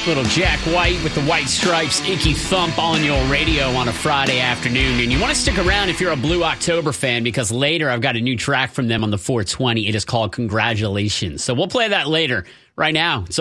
Little Jack White with the White Stripes, Icky Thump on your radio on a Friday afternoon. And you want to stick around if you're a Blue October fan, because later I've got a new track from them on the 420. It is called Congratulations. So we'll play that later. Right now, it's